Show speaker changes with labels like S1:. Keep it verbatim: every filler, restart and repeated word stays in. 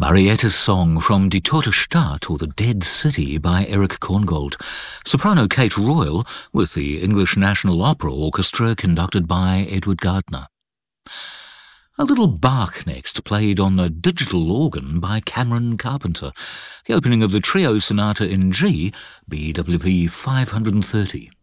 S1: Marietta's song from Die Tote Stadt, or The Dead City, by Eric Korngold. Soprano Kate Royal, with the English National Opera Orchestra conducted by Edward Gardner. A little Bach next, played on the digital organ by Cameron Carpenter. The opening of the Trio Sonata in G, B W V five hundred thirty.